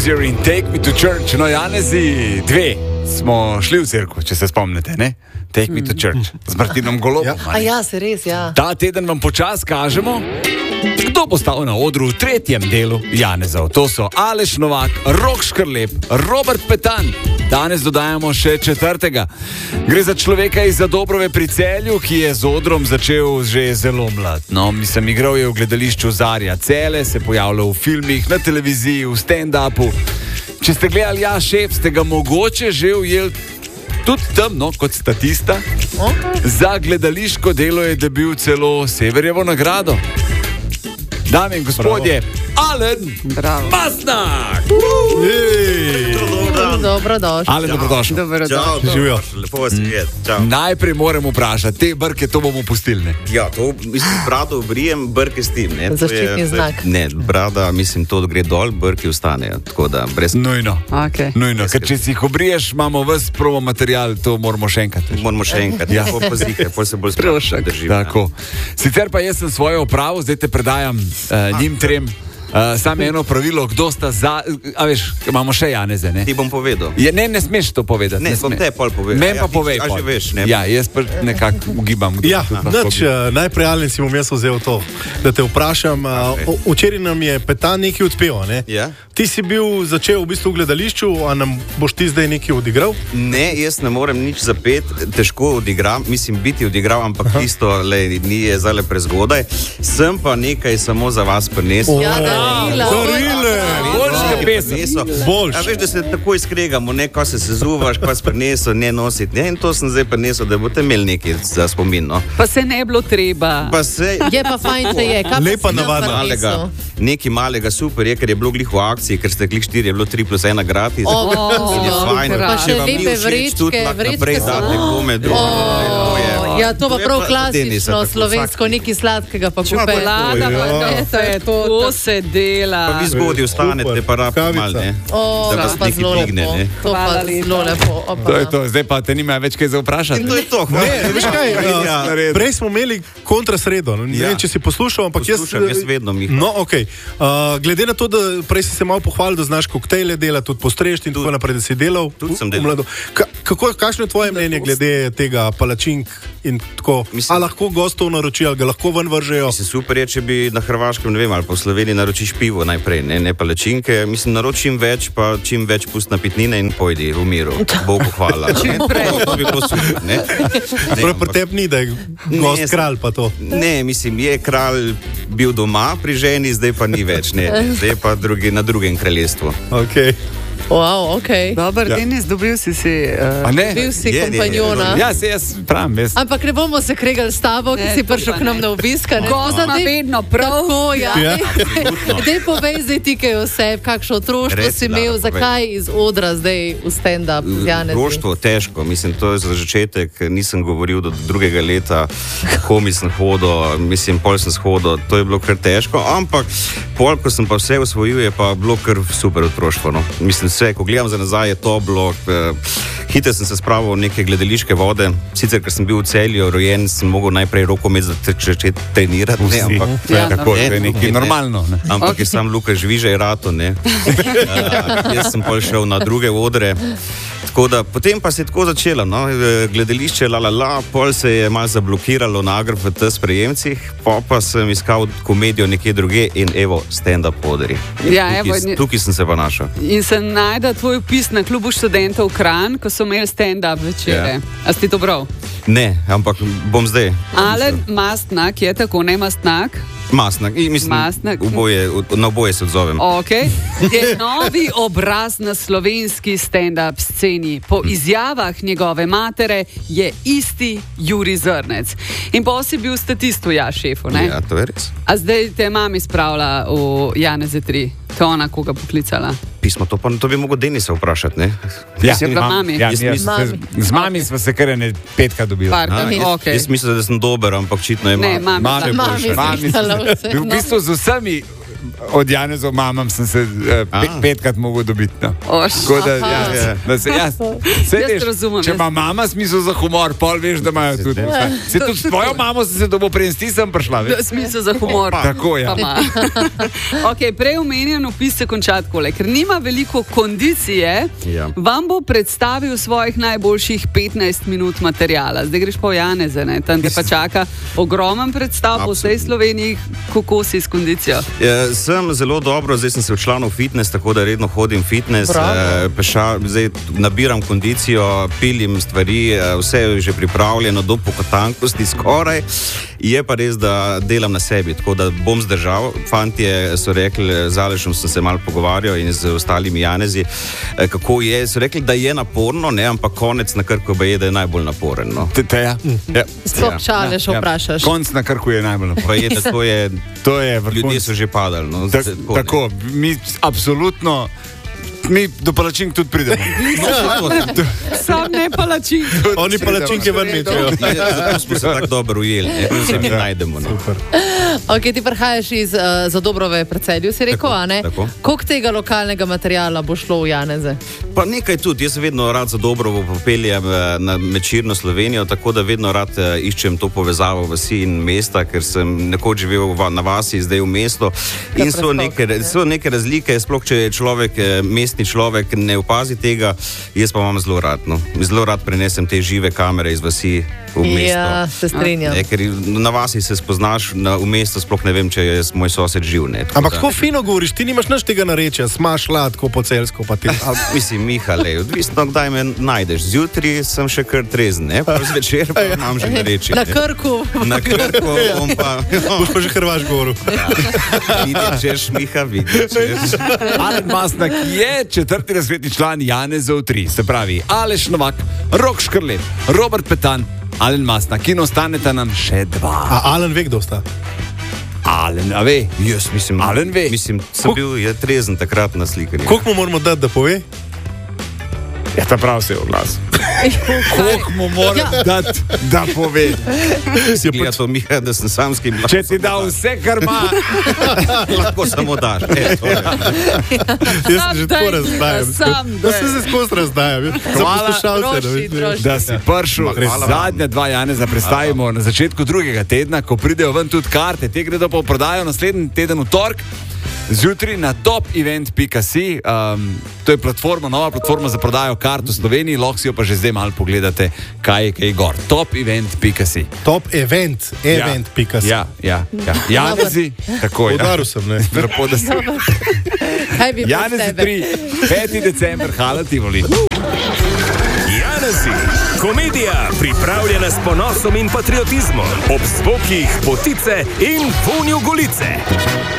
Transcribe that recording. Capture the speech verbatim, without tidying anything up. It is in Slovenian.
Hozier in Take Me to Church. No, Janezi, dve smo šli v cerkev, če se spomnite, ne? Take Me to Church z Martinom Golobom. Ja. A ja, se res, ja. Ta teden vam počas kažemo, kdo bo stal na odru v tretjem delu Janezov. To so Aleš Novak, Rok Škrlep, Robert Petan. Danes dodajamo še četrtega. Gre za človeka iz Zadobrove pri Celju, ki je z odrom začel že zelo mlad. No, mislim, igral je v gledališču Zarja Cele, se pojavljal v filmih, na televiziji, v stand-upu. Če ste gledali Ja, šef, ste ga mogoče že ujeli tudi tam, no, kot statista. Za gledališko delo je dobil celo Severjevo nagrado. Dame in gospodje, Alen Mastnak! Dobrodošli. Alen, dobrodošli. Dobrodošli. Živijo. Lepo vas videti. Čau. Najprej moram vprašati, te brke to bomo pustili, ne? Ja, to, mislim, brado obrijem, brke stim, ne? To Zaščitni je, znak. Ne, brada, mislim, to gre dol, brki ostanejo, tako da brez... Nujno. Okay. Nujno, ker če si jih obriješ, imamo ves promo material, to moramo še enkrat. Moramo še enkrat, Ja. ja, po pazike, pol se bolj sprošak držim. Tako. Sicer pa jaz sem svojo opravo, zdaj te predajam uh, njim trem. Uh, samo eno pravilo, kdo sta za... A veš, imamo še Janeze, ne? Ti bom povedal. Je, ne, ne smeš to povedati. Ne, bom sme. te pol povedal. Meni Ja, pa ti- povej a že pol. veš, ne? Ja, jaz pa nekako ugibam. kdo Ja, tudi lahko nič, bi. uh, najprej Alen si bom jaz vzel to, da te vprašam. Okay. Uh, včeraj nam je Petan nekaj odpel, ne? Ja. Ti si bil začel v bistvu v gledališču, a nam boš ti zdaj nekaj odigral? Ne, jaz ne morem nič zapet, težko odigram, mislim biti odigral, ampak Aha. tisto le, ni je zdaj prezgodaj. Sem pa nekaj samo za vas prinesel. Ja, darila. Darile! Boljše pesem. Boljše. A veš, da se takoj skregamo, ne, ko se sezuvaš, ko si prinesel, ne nositi. Ne, in to sem zdaj prinesel, da boste imeli nekaj za spomin. No. Pa se ne bilo treba. Pa se Je pa fajn, če je. Kaj pa Lepa si nam navada. malega, prinesel? nekaj malega, super je, ker je bilo glih v akciji, ker ste glih štiri, je bilo tri plus ena gratis. O, In je fajn, super. Pa če še vam ni lepe všeč, vrečke, tudi lahko vrečke naprej so. date kome drugemu. Ja, to pa prav klasično, Denisa, tako slovensko, vsak- nekaj sladkega pa kupe. Čokolada, Ja. pa ne, to je to, to se dela. Pa vi zgodaj ostanete, Super. pa rab Kavica. mal, ne. O, Da to vas pa nekaj zelo dvigne, lepo. ne. To pa Hvala lepa. zelo lepo. Opa. To je to, zdaj pa te nima več kaj za vprašati. In to je to, hvala. Ne, veš kaj, Ja. uh, prej smo imeli kontrasredo. Ne Ja. vem, če si poslušal, ampak jaz... Poslušam, jaz vedno, Miha. No, ok. Uh, glede na to, da prej si se malo pohvalil, da znaš koktejle delati, tudi postrežiti in tako naprej, da si delal. Tudi sem v- v delal. mlado. Ka, kako, kakšno je tvoje mnenje glede tega palačink in tako? Mislim- A lahko gostov naroči, ali ga lahko ven vržejo? Mislim, super je, če bi na Hrvaškem, ne vem, ali pa v Sloveniji naročiš pivo najprej, ne, ne palačinke. Mislim, naročim več, pa čim več pust napitnine in pojdi v miru. Bogu hvala. Ne, to bi bilo super, ne. Ne, Torej, pri ampak- tebi ni, da je Ne, gost jaz- kralj pa to. Ne, mislim, je kralj bil doma pri ženi, zdaj pa ni več, ne. Zdaj pa drugi, na drugem kraljestvu. Okay. Wow, ok. Dobar, Ja. Denis, dobil si si... A Uh, ne? Bil si Je, je, je, kompanjona. Ja, se jaz pravim, jaz. Ampak ne bomo se kregali s tabo, ki Ne, si to prišel pa k nam ne. na obisk. a ne? Goza ima Daj- vedno prav. Tako, ja. Ja. Dej povej zdaj ti kaj o sebi, kakšno otroštvo Res, si Lara, imel, povej. zakaj iz odra zdaj v stand-up z Janezom? Roštvo, težko, mislim, to je za začetek, nisem govoril do drugega leta, komi sem hodil, mislim, pol sem shodil, to je bilo kar težko, ampak pol, ko sem pa vse osvojil, je pa bilo kar super otroštvo. No. Mislim, vse, ko gledam za nazaj, je to bilo, eh, hitro sem se spravil v neke gledališke vode, sicer, ker sem bil v Celju rojen, sem mogel najprej rokomet začeti trenirati, ne, Vsi. ampak To je Ja, tako, ne, to je nekaj ne. normalno. Ne? Ampak okay. Je sam Luka Žvižej rato, ne. Uh, jaz sem pa šel na druge odre. Tako da, potem pa se je tako začelo, no? Gledališče, la la la, pol se je malo zablokiralo na Agr v teh sprejemcih, pa, pa sem iskal komedijo nekje druge in evo, stand-up odri. Ja, tukaj, evo, ne- tukaj sem se pa našel. In se najde tvoj opis na klubu študentov Kranj, ko so imeli stand-up večere. Ja. A si ti to bral? Ne, ampak bom zdaj. Alen Mastnak je tako, ne Mastnak. Masnak, I, mislim, Mastnak. Oboje, na oboje se odzovem. Okay. Je novi obraz na slovenski stand-up sceni. Po izjavah njegove matere je isti Juri Zrnec. In pa si bil statist v Ja, šefu, ne? Ja, to je res. A zdaj te mami spravila v Janeze tri. To je ona, koga poklicala. Pismo, to, pa, to bi mogel Denisa vprašati, ne? Ja, Mislim, da mam- mami. Ja, Jaz jaz, mislim- z mami smo se kar ene petka dobili. Par, A, okay. jaz, jaz mislim, da sem dober, ampak očitno je Ne, malo. mami. Mami, Mami mami, zrihtala vse. v bistvu z vsemi od Janezov mamam sem se uh, pe, petkrat mogel dobiti. No. Tako da, ja, ja, da se, ja, se Jaz veš, razumem, če jaz- ima mama smisel za humor, pol veš, da imajo tudi. Se tudi s tvojo mamo sem se dobo prenesti, sem prišla. Veš? Smisel za humor. Tako, ja. Pa ima. Okay, prej omenjen opis se konča takole. Ker nima veliko kondicije, Ja. vam bo predstavil svojih najboljših petnajst minut materijala. Zdaj greš pa v Janeze, ne? Tam te pa čaka ogromen predstav po vsej Sloveniji, kako si s kondicijo. Ja, sem zelo dobro, zdaj sem se včlanil v fitness, tako da redno hodim v fitness, Bravo. eh, peša, zdaj nabiram kondicijo, pilim stvari, eh, vse je že pripravljeno do pokotankosti skoraj. Je pa res, da delam na sebi, tako da bom zdržal. Fantje so rekli, z Alešem sem se malo pogovarjal in z ostalimi Janezi, eh, kako je. So rekli, da je naporno, ne, ampak konec na Krku je, da je najbolj naporen. No. Te, te, ja. Ja. Sploh čale še vprašaš. Konc na Krku je najbolj naporno. Pa je, da to je, To je vrhunec. ljudje so že padali. No, Ta, Tako, ne. tako, mi absolutno, mi do palačink tudi pridemo. Sam ne palačin. Oni palačinke ven mečejo. Ja, zato smo se tako dobro ujeli, ne, ko se mi najdemo. No. Okay, ti prihajaš iz uh, Zadobrove predselju, si rekel, Tako, a ne? tako. Koliko tega lokalnega materijala bo šlo v Janeze? Pa nekaj tudi, jaz se vedno rad za Dobrovo popeljem eh, na Mečirno Slovenijo, tako da vedno rad eh, iščem to povezavo vasi in mesta, ker sem nekoč živel v- na vasi, zdaj v mestu. In so preskok, neke, so neke razlike, sploh če je človek, eh, mestni človek, ne opazi tega, jaz pa imam zelo rad. No. Zelo rad prenesem te žive kamere iz vasi v mesto. Ja, se strinjam. Ne, ker na vasi se spoznaš, na, v mestu sploh ne vem, če je moj sosed živ. Ne, tako Ampak da- tako fino govoriš, ti nimaš nič tega narečja, smaš ladko po celsko, pa ti. A, mislim, Mihale, odvisno, kdaj me najdeš. Zjutraj sem še kar trezen, ne? Pa zvečer pa imam že reči. Na Krku. Na Krku bom pa... Boš pa že Hrvaš govoril. Vidiš, Miha, vidiš. Alen Masnak je četrti razredni član Janezov tri, se pravi Aleš Novak, Rok Škrlep, Robert Petan, Alen Masnak in ostaneta nam še dva. A Alen ve, kdo sta? Alen, a ve? Jaz mislim, Alen ve. mislim, sem bil je trezen takrat na slikanju. Koliko mu moramo dati, da pove? Ja, ta prav se je oglas. Koliko mu mora Ja. dati, da pove? Si gleda to, Miha, da sem samski mlad. Če ti da vse, kar ima, lahko samo daš. E, to je. Jaz se že tako razdajam. Sam Da se se skozi razdajam. Za Hvala. poslušalce. da Troši, vidiš. troši. da si prišel. Hvala vam. Zadnja dva Janeza predstavimo na začetku drugega tedna, ko pridejo ven tudi karte. Te gredo pa v prodajo naslednji teden v torek. Zjutraj na top event pika si, um, to je platforma, nova platforma za prodajo kart v Sloveniji, lahko si jo pa že zdaj malo pogledate, kaj je kaj gor. top event pika si. Top event, event, pika si. Ja, ja, ja. Janezi, tako je. Udaril sem, ne. Lepo, da si. Kaj bi bilo Janezi tebe? tri, peti december, hala Tivoli. Janezi, komedija pripravljena s ponosom in patriotizmom, ob zvokih potice in vonju golice.